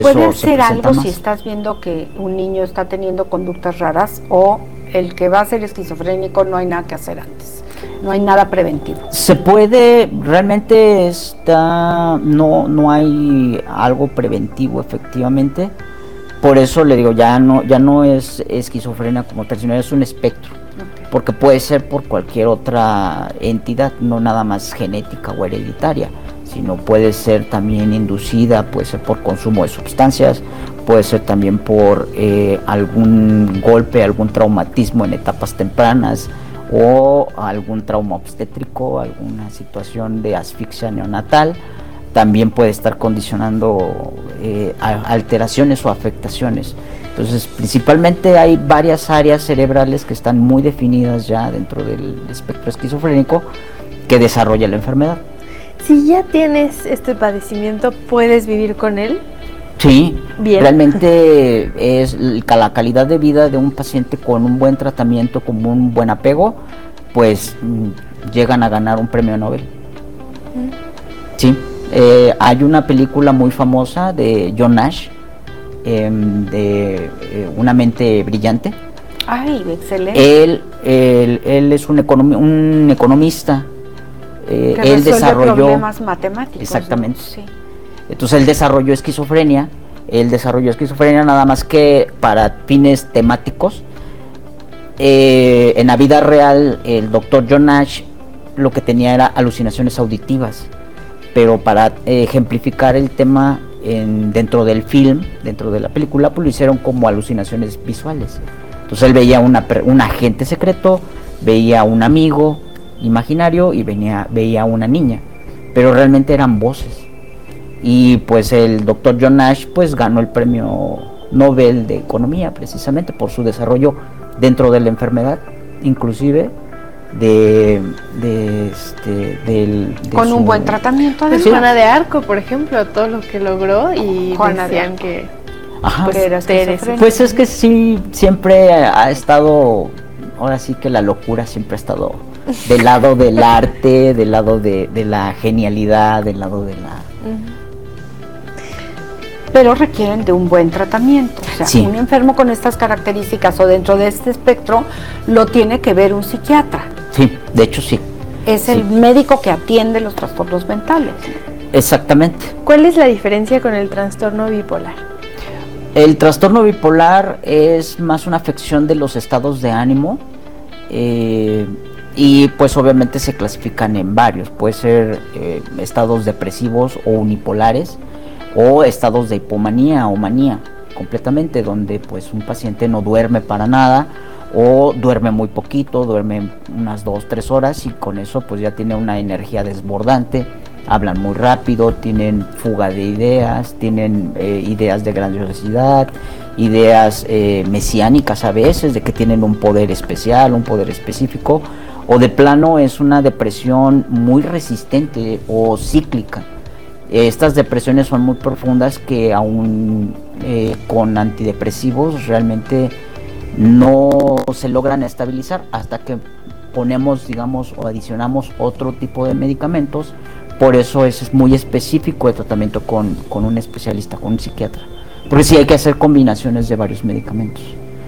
¿Puede Eso se hacer presenta algo más. si estás viendo que un niño está teniendo conductas raras, o el que va a ser esquizofrénico no hay nada que hacer antes? No hay nada preventivo. Se puede, realmente no hay algo preventivo efectivamente. Por eso le digo, ya no es esquizofrenia como tal, sino es un espectro. Okay. Porque puede ser por cualquier otra entidad, no nada más genética o hereditaria, sino puede ser también inducida, puede ser por consumo de sustancias, puede ser también por algún golpe, algún traumatismo en etapas tempranas, o algún trauma obstétrico, alguna situación de asfixia neonatal. También puede estar condicionando alteraciones o afectaciones. Entonces, principalmente hay varias áreas cerebrales que están muy definidas ya dentro del espectro esquizofrénico que desarrolla la enfermedad. Si ya tienes este padecimiento, ¿puedes vivir con él? Sí, bien. Realmente es la calidad de vida de un paciente con un buen tratamiento, con un buen apego, pues llegan a ganar un premio Nobel. Sí, hay una película muy famosa de John Nash, de Una mente brillante. Ay, excelente. Él es un economista. Que Él desarrolló problemas matemáticos. Exactamente. ¿No? Sí. Entonces él desarrolló esquizofrenia. Nada más que para fines temáticos. En la vida real, el doctor John Nash lo que tenía era alucinaciones auditivas, pero para ejemplificar el tema dentro del film, dentro de la película, pues lo hicieron como alucinaciones visuales. Entonces él veía un agente secreto, veía un amigo imaginario y veía una niña, pero realmente eran voces. Y pues el doctor John Nash pues ganó el premio Nobel de Economía precisamente por su desarrollo dentro de la enfermedad, inclusive con un buen tratamiento. Pues Juana de Arco, por ejemplo, todo lo que logró, y Juana decían que pues es que sí, siempre ha estado, ahora sí que la locura siempre ha estado del lado del arte, del lado de la genialidad, del lado de la... Pero requieren de un buen tratamiento. O sea, sí. Un enfermo con estas características o dentro de este espectro lo tiene que ver un psiquiatra. Sí, de hecho sí. Es el médico que atiende los trastornos mentales. Exactamente. ¿Cuál es la diferencia con el trastorno bipolar? El trastorno bipolar es más una afección de los estados de ánimo, y pues obviamente se clasifican en varios. Puede ser estados depresivos o unipolares, o estados de hipomanía o manía completamente, donde pues un paciente no duerme para nada, o duerme muy poquito, duerme unas 2-3 horas, y con eso pues ya tiene una energía desbordante, hablan muy rápido, tienen fuga de ideas, tienen ideas de grandiosidad, ideas mesiánicas a veces, de que tienen un poder especial, un poder específico, o de plano es una depresión muy resistente o cíclica. Estas depresiones son muy profundas que aún con antidepresivos realmente no se logran estabilizar hasta que ponemos, digamos, o adicionamos otro tipo de medicamentos. Por eso es muy específico el tratamiento con un especialista, con un psiquiatra, porque sí hay que hacer combinaciones de varios medicamentos.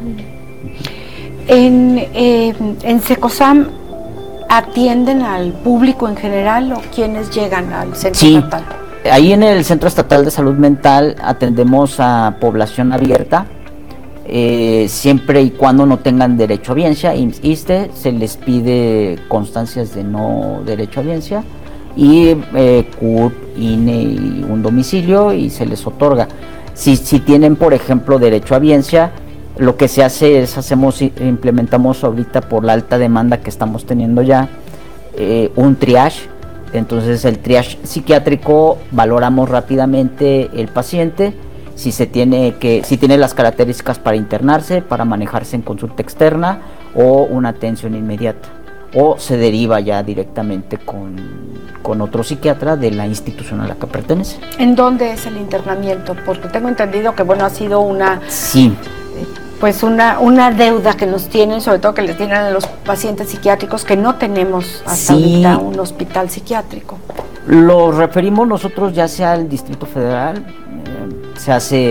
En Secosam, ¿atienden al público en general o quienes llegan al centro estatal? Ahí en el Centro Estatal de Salud Mental atendemos a población abierta, siempre y cuando no tengan derecho a audiencia. ISSSTE se les pide constancias de no derecho a audiencia, y CURP, INE y un domicilio, y se les otorga. Si tienen, por ejemplo, derecho a audiencia, lo que se hace es implementamos ahorita, por la alta demanda que estamos teniendo ya, un triage. Entonces el triage psiquiátrico, valoramos rápidamente el paciente, si tiene las características para internarse, para manejarse en consulta externa o una atención inmediata, o se deriva ya directamente con otro psiquiatra de la institución a la que pertenece. ¿En dónde es el internamiento? Porque tengo entendido que ha sido una deuda que nos tienen, sobre todo que les tienen a los pacientes psiquiátricos, que no tenemos hasta ahorita un hospital psiquiátrico. Lo referimos nosotros ya sea al Distrito Federal, se hace